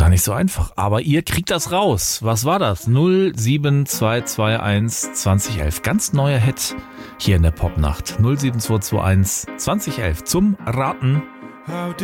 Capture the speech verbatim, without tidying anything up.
Gar nicht so einfach. Aber ihr kriegt das raus. Was war das? null sieben zwei zwei eins zwanzig elf. Ganz neuer Hit hier in der Popnacht. null sieben zwei zwei eins zwanzig elf zum Raten.